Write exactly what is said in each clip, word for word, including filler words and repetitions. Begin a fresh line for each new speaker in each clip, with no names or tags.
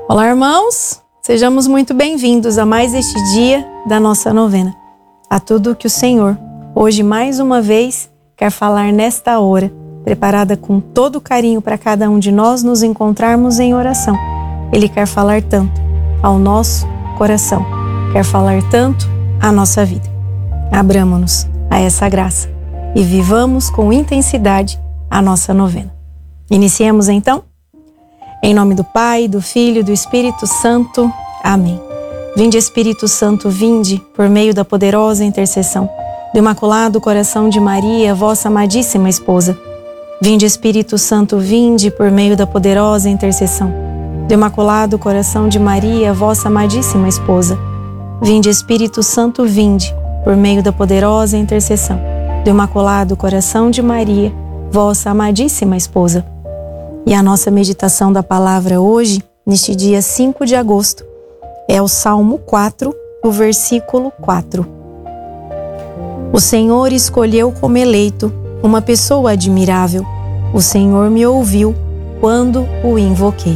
Olá, irmãos! Sejamos muito bem-vindos a mais este dia da nossa novena. A tudo que o Senhor, hoje mais uma vez, quer falar nesta hora, preparada com todo carinho para cada um de nós nos encontrarmos em oração. Ele quer falar tanto ao nosso coração, quer falar tanto à nossa vida. Abramo-nos a essa graça e vivamos com intensidade a nossa novena. Iniciemos então? Em nome do Pai, do Filho e do Espírito Santo. Amém. Vinde, Espírito Santo, vinde, por meio da poderosa intercessão do Imaculado Coração de Maria, vossa amadíssima esposa. Vinde, Espírito Santo, vinde, por meio da poderosa intercessão do Imaculado Coração de Maria, vossa amadíssima esposa. Vinde, Espírito Santo, vinde, por meio da poderosa intercessão do Imaculado Coração de Maria, vossa amadíssima esposa. E a nossa meditação da palavra hoje, neste dia cinco de agosto, é o Salmo quatro, o versículo quatro. O Senhor escolheu como eleito uma pessoa admirável. O Senhor me ouviu quando o invoquei.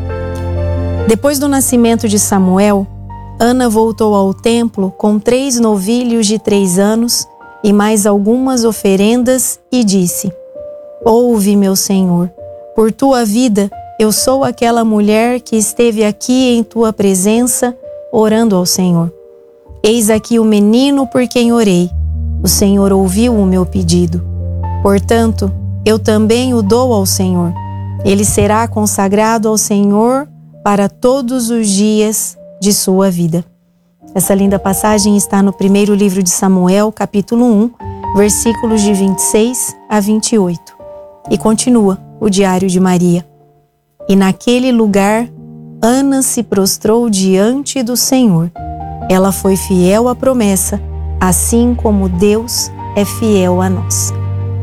Depois do nascimento de Samuel, Ana voltou ao templo com três novilhos de três anos e mais algumas oferendas e disse: Ouve, meu Senhor, por tua vida, eu sou aquela mulher que esteve aqui em tua presença, orando ao Senhor. Eis aqui o menino por quem orei. O Senhor ouviu o meu pedido. Portanto, eu também o dou ao Senhor. Ele será consagrado ao Senhor para todos os dias de sua vida. Essa linda passagem está no primeiro livro de Samuel, capítulo um, versículos de vinte e seis a vinte e oito. E continua o diário de Maria. E naquele lugar, Ana se prostrou diante do Senhor. Ela foi fiel à promessa, assim como Deus é fiel a nós.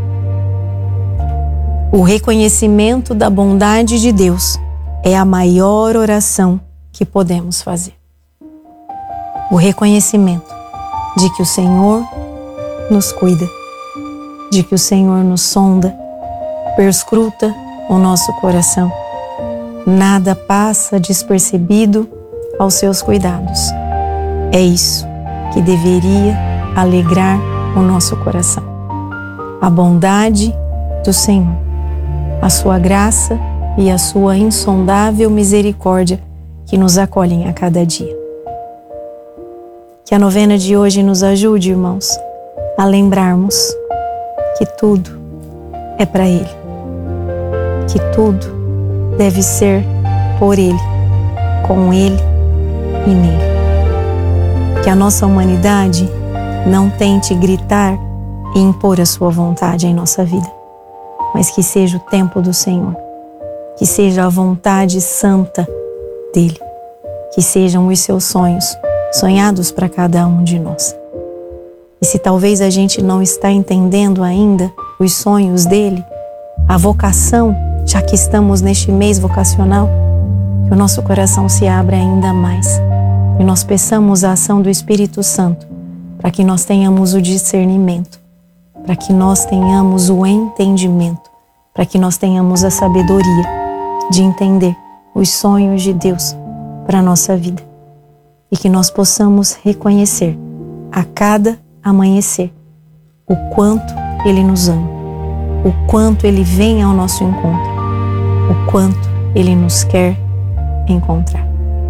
O reconhecimento da bondade de Deus é a maior oração que podemos fazer. O reconhecimento de que o Senhor nos cuida, de que o Senhor nos sonda, perscruta o nosso coração. Nada passa despercebido aos seus cuidados. É isso que deveria alegrar o nosso coração. A bondade do Senhor, a sua graça e a sua insondável misericórdia que nos acolhem a cada dia. Que a novena de hoje nos ajude, irmãos, a lembrarmos que tudo é para Ele. Que tudo deve ser por Ele, com Ele e nele. Que a nossa humanidade não tente gritar e impor a sua vontade em nossa vida, mas que seja o tempo do Senhor, que seja a vontade santa dEle, que sejam os seus sonhos sonhados para cada um de nós. E se talvez a gente não está entendendo ainda os sonhos dEle, a vocação, já que estamos neste mês vocacional, que o nosso coração se abra ainda mais e nós peçamos a ação do Espírito Santo para que nós tenhamos o discernimento, para que nós tenhamos o entendimento, para que nós tenhamos a sabedoria de entender os sonhos de Deus para a nossa vida e que nós possamos reconhecer a cada amanhecer o quanto Ele nos ama, o quanto Ele vem ao nosso encontro, o quanto Ele nos quer encontrar.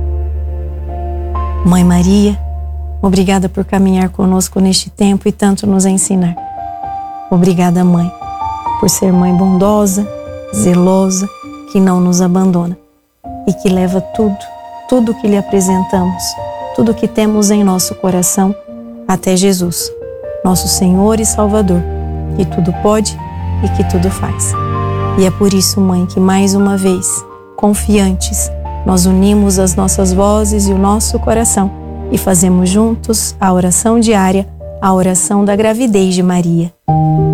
Mãe Maria, obrigada por caminhar conosco neste tempo e tanto nos ensinar. Obrigada, Mãe, por ser mãe bondosa, zelosa, que não nos abandona e que leva tudo, tudo que lhe apresentamos, tudo que temos em nosso coração até Jesus, nosso Senhor e Salvador, que tudo pode e que tudo faz. E é por isso, Mãe, que mais uma vez, confiantes, nós unimos as nossas vozes e o nosso coração e fazemos juntos a oração diária, a oração da gravidez de Maria.